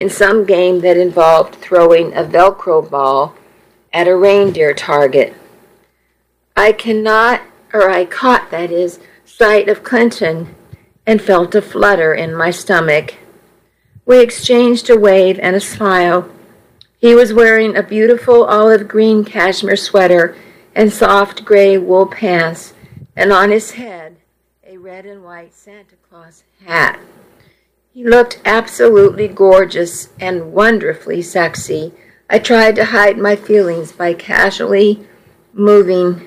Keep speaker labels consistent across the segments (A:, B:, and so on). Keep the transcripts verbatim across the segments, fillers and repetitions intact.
A: in some game that involved throwing a Velcro ball at a reindeer target. I cannot, or I caught, that is, sight of Clinton and felt a flutter in my stomach. We exchanged a wave and a smile. He was wearing a beautiful olive green cashmere sweater and soft gray wool pants, and on his head a red and white Santa Claus hat. He looked absolutely gorgeous and wonderfully sexy. I tried to hide my feelings by casually moving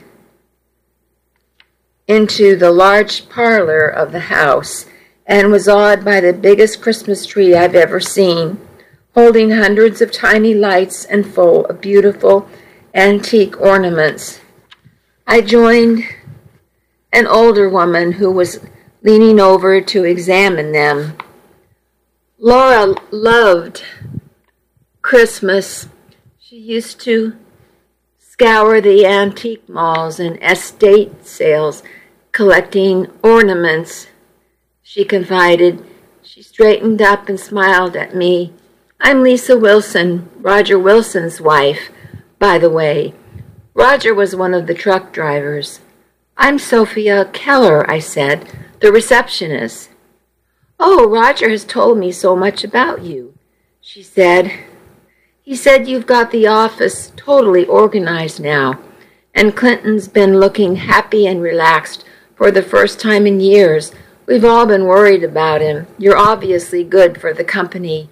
A: into the large parlor of the house and was awed by the biggest Christmas tree I've ever seen, holding hundreds of tiny lights and full of beautiful antique ornaments. I joined an older woman who was leaning over to examine them. Laura loved Christmas. She used to scour the antique malls and estate sales, collecting ornaments. She confided. She straightened up and smiled at me. I'm Lisa Wilson, Roger Wilson's wife, by the way. Roger was one of the truck drivers. I'm Sophia Keller, I said, the receptionist. Oh, Roger has told me so much about you, she said. He said you've got the office totally organized now, and Clinton's been looking happy and relaxed for the first time in years. We've all been worried about him. You're obviously good for the company.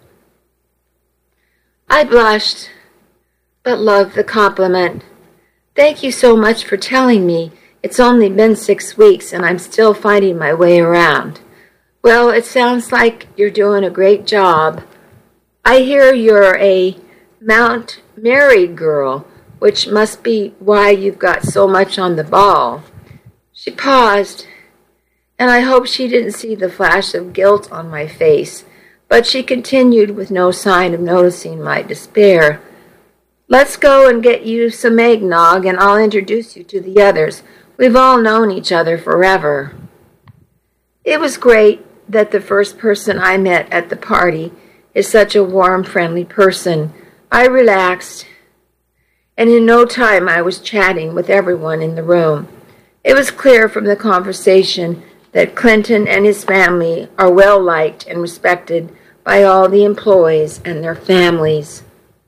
A: I blushed, but loved the compliment. Thank you so much for telling me. It's only been six weeks, and I'm still finding my way around. Well, it sounds like you're doing a great job. I hear you're a Mount married girl, which must be why you've got so much on the ball. She paused, and I hope she didn't see the flash of guilt on my face, but she continued with no sign of noticing my despair. Let's go and get you some eggnog, and I'll introduce you to the others. We've all known each other forever. It was great that the first person I met at the party is such a warm, friendly person. I relaxed, and in no time I was chatting with everyone in the room. It was clear from the conversation that Clinton and his family are well liked and respected by all the employees and their families.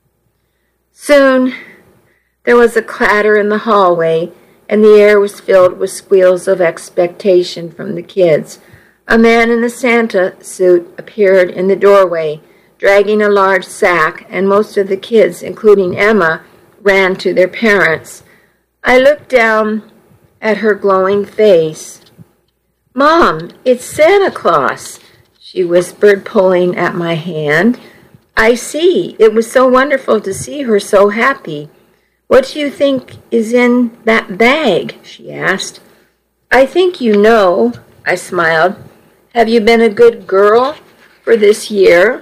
A: Soon there was a clatter in the hallway, and the air was filled with squeals of expectation from the kids. A man in a Santa suit appeared in the doorway, dragging a large sack, and most of the kids, including Emma, ran to their parents. I looked down at her glowing face. Mom, it's Santa Claus, she whispered, pulling at my hand. I see. It was so wonderful to see her so happy. What do you think is in that bag? She asked. I think you know, I smiled. Have you been a good girl for this year?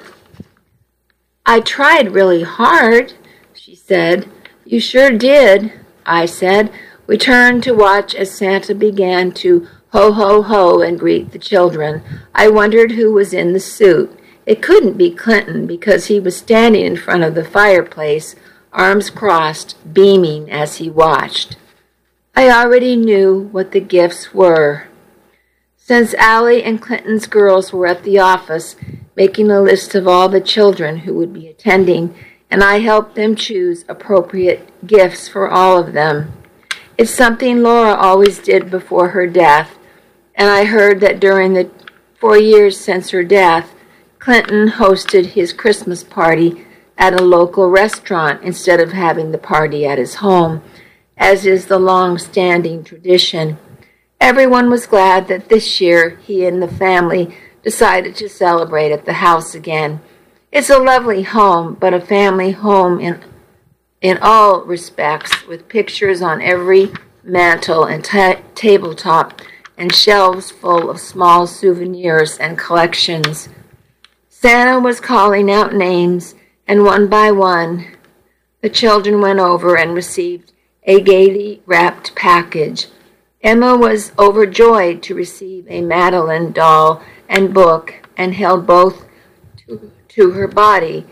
A: I tried really hard, she said. You sure did, I said. We turned to watch as Santa began to ho, ho, ho and greet the children. I wondered who was in the suit. It couldn't be Clinton because he was standing in front of the fireplace, arms crossed, beaming as he watched. I already knew what the gifts were. Since Allie and Clinton's girls were at the office making a list of all the children who would be attending, and I helped them choose appropriate gifts for all of them. It's something Laura always did before her death, and I heard that during the four years since her death, Clinton hosted his Christmas party at a local restaurant instead of having the party at his home, as is the long-standing tradition. Everyone was glad that this year he and the family decided to celebrate at the house again. It's a lovely home, but a family home in in all respects, with pictures on every mantel and ta- tabletop and shelves full of small souvenirs and collections. Santa was calling out names, and one by one, the children went over and received a gaily wrapped package. Emma was overjoyed to receive a Madeline doll and book, and held both to, to her body